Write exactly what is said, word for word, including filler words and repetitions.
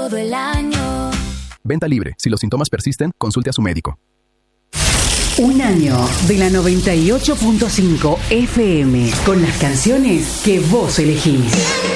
todo el año. Venta libre. Si los síntomas persisten, consulte a su médico. Un año de la noventa y ocho punto cinco F M con las canciones que vos elegís.